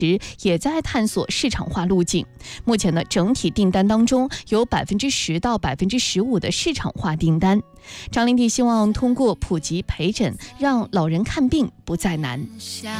也在探索市场化路径。目前呢，整体订单当中有10%到15%的市场化订单。张灵娣希望通过普及陪诊，让老人看病不再难。